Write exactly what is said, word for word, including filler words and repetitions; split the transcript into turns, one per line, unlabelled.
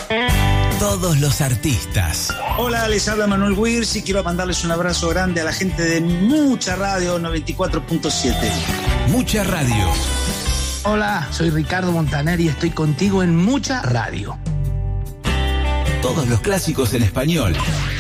Todos los artistas.
Hola, les habla Manuel Wirz y quiero mandarles un abrazo grande a la gente de Mucha Radio noventa y cuatro punto siete.
Mucha Radio.
Hola, soy Ricardo Montaner y estoy contigo en Mucha Radio.
Todos los clásicos en español.